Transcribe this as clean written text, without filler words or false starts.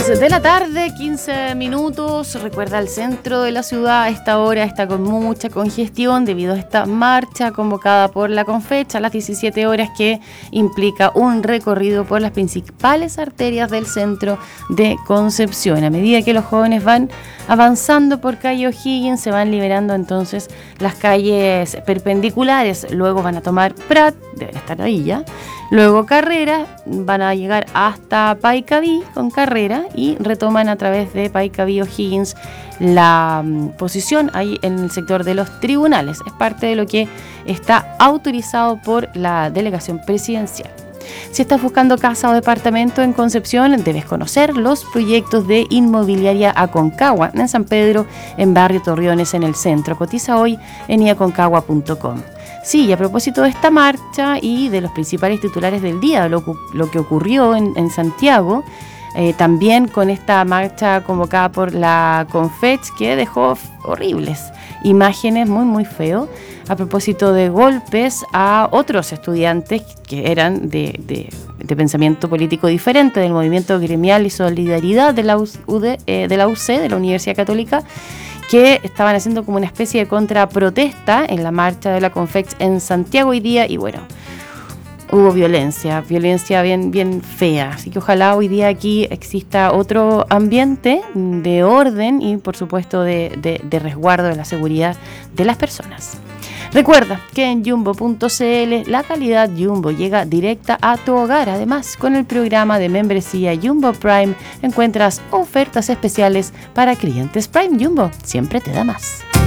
6 de la tarde, 15 minutos. Recuerda, el centro de la ciudad a esta hora está con mucha congestión debido a esta marcha convocada por la Confecha a las 17 horas, que implica un recorrido por las principales arterias del centro de Concepción. A medida que los jóvenes van avanzando por calle O'Higgins, se van liberando entonces las calles perpendiculares. Luego van a tomar Prat, deben estar ahí ya. Luego Carrera, van a llegar hasta Paicaví con Carrera y retoman a través de Paicaví O'Higgins la posición ahí en el sector de los tribunales. Es parte de lo que está autorizado por la delegación presidencial. Si estás buscando casa o departamento en Concepción, debes conocer los proyectos de Inmobiliaria Aconcagua en San Pedro, en Barrio Torreones, en el centro. Cotiza hoy en iaconcagua.com. Sí, y a propósito de esta marcha y de los principales titulares del día, lo que ocurrió en Santiago, también con esta marcha convocada por la Confech, que dejó horribles imágenes, muy muy feo, a propósito de golpes a otros estudiantes que eran de pensamiento político diferente, del movimiento gremial y solidaridad de la UC, de la Universidad Católica, que estaban haciendo como una especie de contraprotesta en la marcha de la Confex en Santiago hoy día, y bueno, hubo violencia bien fea. Así que ojalá hoy día aquí exista otro ambiente de orden y por supuesto de resguardo de la seguridad de las personas. Recuerda que en Jumbo.cl la calidad Jumbo llega directa a tu hogar. Además, con el programa de membresía Jumbo Prime encuentras ofertas especiales para clientes Prime. Jumbo siempre te da más.